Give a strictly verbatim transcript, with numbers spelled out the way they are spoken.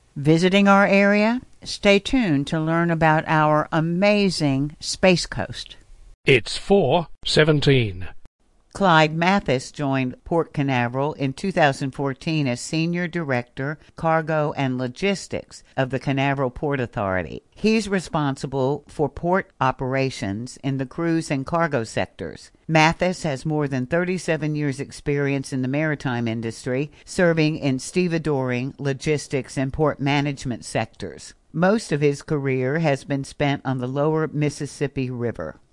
Visiting our area? Stay tuned to learn about our amazing Space Coast. It's four seventeen. Clyde Mathis joined Port Canaveral in two thousand fourteen as Senior Director, Cargo and Logistics of the Canaveral Port Authority. He's responsible for port operations in the cruise and cargo sectors. Mathis has more than thirty-seven years' experience in the maritime industry, serving in stevedoring, logistics, and port management sectors. Most of his career has been spent on the lower Mississippi River.